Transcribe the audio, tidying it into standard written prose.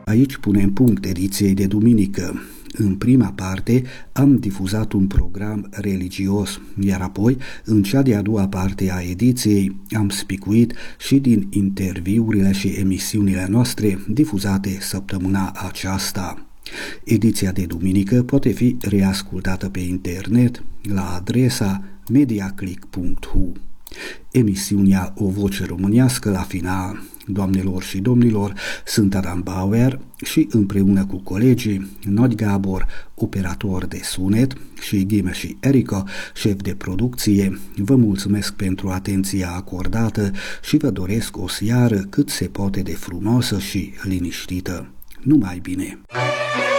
Aici punem punct ediției de duminică. În prima parte am difuzat un program religios, iar apoi, în cea de-a doua parte a ediției, am spicuit și din interviurile și emisiunile noastre difuzate săptămâna aceasta. Ediția de duminică poate fi reascultată pe internet la adresa mediaclick.hu. Emisiunea O Voce Românească la final. Doamnelor și domnilor, sunt Adam Bauer și împreună cu colegii Nod Gabor, operator de sunet, și Ghime și Erica, șef de producție, vă mulțumesc pentru atenția acordată și vă doresc o seară cât se poate de frumoasă și liniștită. Numai bine!